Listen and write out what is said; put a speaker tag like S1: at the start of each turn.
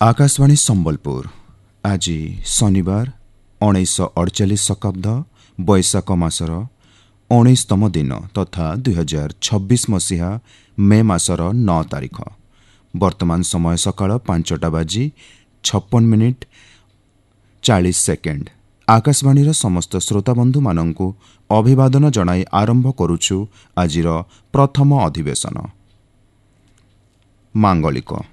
S1: आकाशवाणी सम्बलपुर आज शनिवार 1948 शताब्द बैशाख मासर 19तम दिन तथा 2026 मसीहा मे मासर 9 तारिख। वर्तमान समय सकाळ 5टा बाजी 56 मिनिट 40 सेकेंड। आकाशवाणी समस्त श्रोताबंधु मानंकु अभिवादन जनाई आरंभ करुछु आजिर प्रथम अधिवेशन। मांगलिक